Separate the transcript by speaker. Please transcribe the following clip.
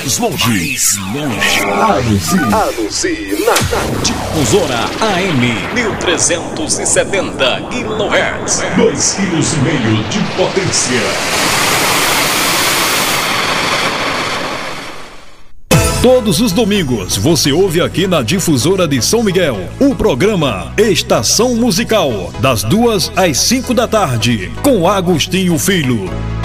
Speaker 1: mais longe. Anuncie na Difusora AM 1370 kHz. 2,5 kg de potência. Todos os domingos você ouve aqui na Difusora de São Miguel o programa Estação Musical, das 2 às 5 da tarde, com Agostinho Filho.